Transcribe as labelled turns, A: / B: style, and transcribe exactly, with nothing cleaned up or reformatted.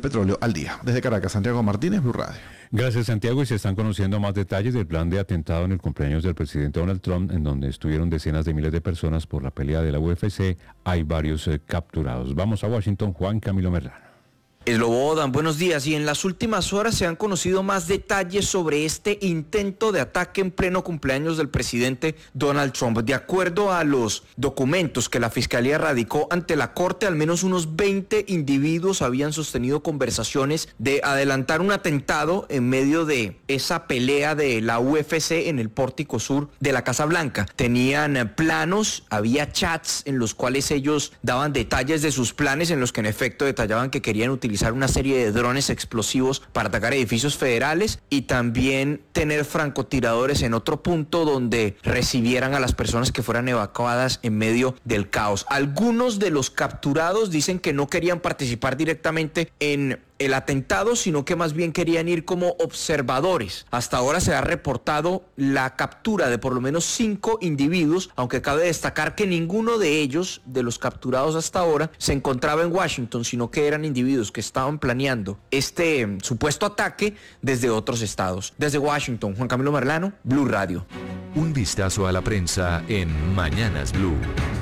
A: Petróleo al Día. Desde Caracas, Santiago Martínez, Blue Radio.
B: Gracias, Santiago, y se están conociendo más detalles del plan de atentado en el cumpleaños del presidente Donald Trump, en donde estuvieron decenas de miles de personas por la pelea de la U F C. Hay varios eh, capturados. Vamos a Washington, Juan Camilo Merlano.
C: Eslobodan, buenos días. Y en las últimas horas se han conocido más detalles sobre este intento de ataque en pleno cumpleaños del presidente Donald Trump. De acuerdo a los documentos que la Fiscalía radicó ante la Corte, al menos unos veinte individuos habían sostenido conversaciones de adelantar un atentado en medio de esa pelea de la U F C en el pórtico sur de la Casa Blanca. Tenían planos, había chats en los cuales ellos daban detalles de sus planes, en los que en efecto detallaban que querían utilizar utilizar una serie de drones explosivos para atacar edificios federales y también tener francotiradores en otro punto donde recibieran a las personas que fueran evacuadas en medio del caos. Algunos de los capturados dicen que no querían participar directamente en el atentado, sino que más bien querían ir como observadores. Hasta ahora se ha reportado la captura de por lo menos cinco individuos, aunque cabe destacar que ninguno de ellos, de los capturados hasta ahora, se encontraba en Washington, sino que eran individuos que estaban planeando este eh, supuesto ataque desde otros estados. Desde Washington, Juan Camilo Merlano, Blue Radio.
D: Un vistazo a la prensa en Mañanas Blue.